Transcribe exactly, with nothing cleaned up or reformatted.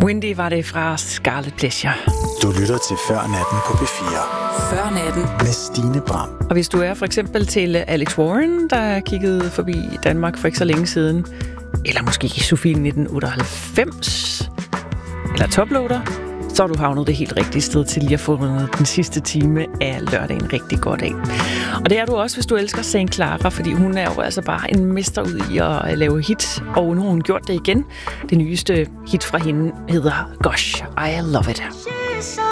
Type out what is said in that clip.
Windy var det fra Scarlet Pleasure. Du lytter til Før Natten på P fire. Før Natten med Stine Bram. Og hvis du er for eksempel til Alex Warren, der kiggede forbi Danmark for ikke så længe siden, eller måske Sofie nitten otteoghalvfems, eller Toploader, så har du havnet det helt rigtige sted til lige at få den sidste time af lørdagen rigtig godt af. Og det er du også, hvis du elsker Saint Clara, fordi hun er jo altså bare en mester ud i at lave hit, og nu har hun gjort det igen. Det nyeste hit fra hende hedder Gosh, I Love It.